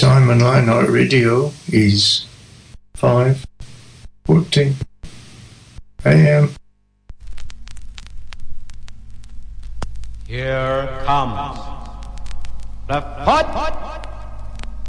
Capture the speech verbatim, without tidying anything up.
time on Late Night Radio is five fourteen a m. Here comes the Hot